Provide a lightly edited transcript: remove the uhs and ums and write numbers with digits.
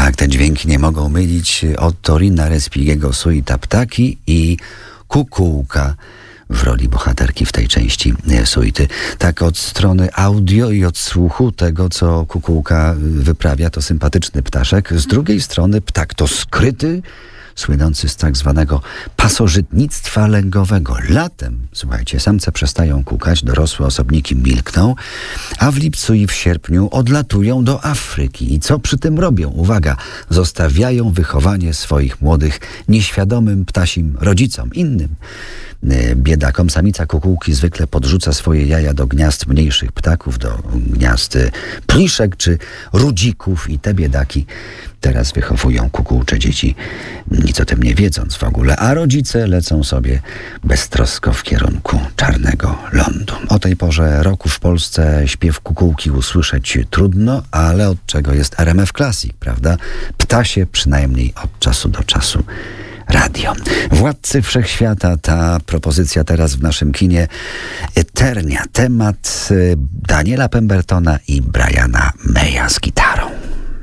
Tak, te dźwięki nie mogą mylić. Ottorina Respigiego Suita Ptaki i Kukułka w roli bohaterki w tej części suity. Tak od strony audio i od słuchu tego, co Kukułka wyprawia, to sympatyczny ptaszek. Z drugiej strony ptak to skryty, słynący z tak zwanego pasożytnictwa lęgowego. Latem, słuchajcie, samce przestają kukać, dorosłe osobniki milkną, a w lipcu i w sierpniu odlatują do Afryki. I co przy tym robią? Uwaga, zostawiają wychowanie swoich młodych nieświadomym ptasim rodzicom, innym biedakom. Samica kukułki zwykle podrzuca swoje jaja do gniazd mniejszych ptaków, do gniazd pliszek czy rudzików i te biedaki teraz wychowują kukułcze dzieci, nic o tym nie wiedząc w ogóle, a rodzice lecą sobie beztrosko w kierunku czarnego lądu. O tej porze roku w Polsce śpiew kukułki usłyszeć trudno, ale od czego jest RMF Classic, prawda? Ptasie przynajmniej od czasu do czasu radio. Władcy Wszechświata, ta propozycja teraz w naszym kinie. Eternia, temat Daniela Pembertona i Briana Maya z gitarą.